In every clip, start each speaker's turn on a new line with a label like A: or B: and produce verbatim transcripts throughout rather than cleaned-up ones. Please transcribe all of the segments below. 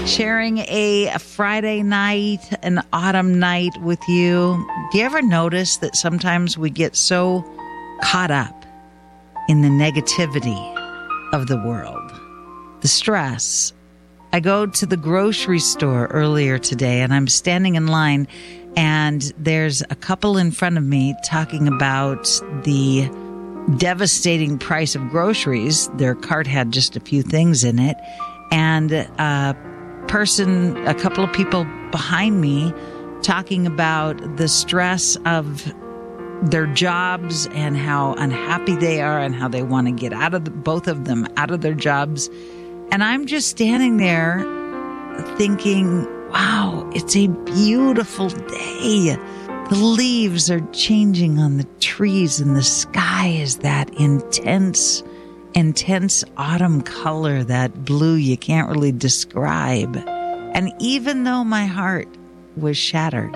A: Sharing a Friday night, an autumn night with you. Do you ever notice that sometimes we get so caught up in the negativity of the world, the stress? I go to the grocery store earlier today and I'm standing in line and there's a couple in front of me talking about the devastating price of groceries. Their cart had just a few things in it. And a person, a couple of people behind me talking about the stress of their jobs and how unhappy they are and how they want to get out of the, both of them out of their jobs. And I'm just standing there thinking, wow, it's a beautiful day. The leaves are changing on the trees and the sky is that intense, intense autumn color, that blue you can't really describe. And even though my heart was shattered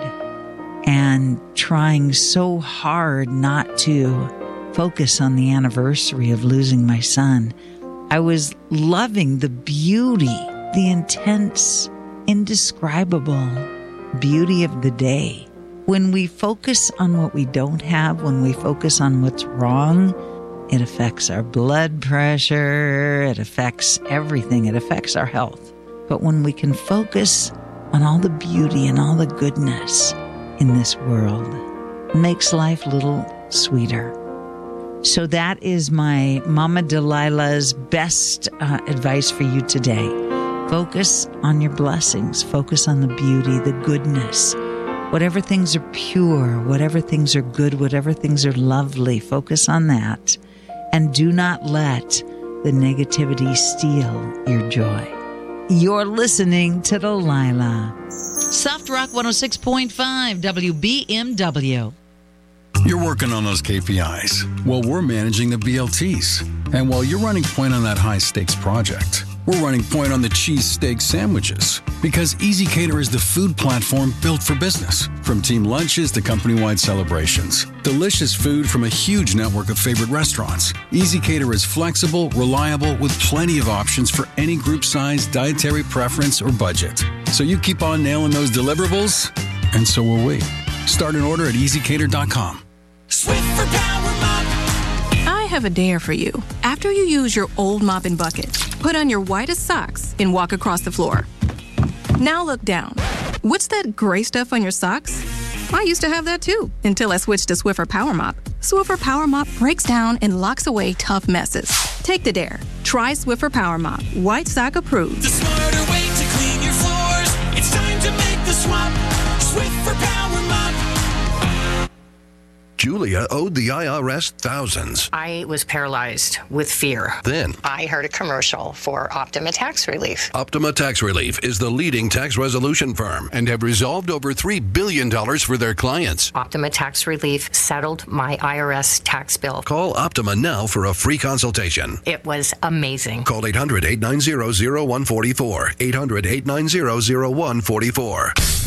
A: and trying so hard not to focus on the anniversary of losing my son, I was loving the beauty, the intense, indescribable beauty of the day. When we focus on what we don't have, when we focus on what's wrong, it affects our blood pressure, it affects everything, it affects our health. But when we can focus on all the beauty and all the goodness in this world, it makes life a little sweeter. So that is my Mama Delilah's best uh, advice for you today. Focus on your blessings. Focus on the beauty, the goodness. Whatever things are pure, whatever things are good, whatever things are lovely, focus on that. And do not let the negativity steal your joy. You're listening to Delilah. Soft Rock one oh six point five W B M W.
B: You're working on those K P Is. Well, we're managing the B L Ts. And while you're running point on that high-stakes project, we're running point on the cheesesteak sandwiches. Because ezCater is the food platform built for business. From team lunches to company-wide celebrations. Delicious food from a huge network of favorite restaurants. ezCater is flexible, reliable, with plenty of options for any group size, dietary preference, or budget. So you keep on nailing those deliverables, and so will we. Start an order at easy cater dot com.
C: Swiffer Power Mop.
D: I have a dare for you. After you use your old mop and bucket, put on your whitest socks and walk across the floor. Now look down. What's that gray stuff on your socks? I used to have that too, until I switched to Swiffer Power Mop. Swiffer Power Mop breaks down and locks away tough messes. Take the dare. Try Swiffer Power Mop. White sock approved.
C: The smarter way to clean your floors. It's time to make the swap. Swiffer Power Mop.
E: Julia owed the I R S thousands.
F: I was paralyzed with fear.
E: Then
F: I heard a commercial for Optima Tax Relief.
E: Optima Tax Relief is the leading tax resolution firm and have resolved over three billion dollars for their clients.
F: Optima Tax Relief settled my I R S tax bill.
E: Call Optima now for a free consultation.
F: It was amazing.
E: Call eight hundred, eight nine zero, zero one four four. eight hundred, eight nine zero, zero one four four.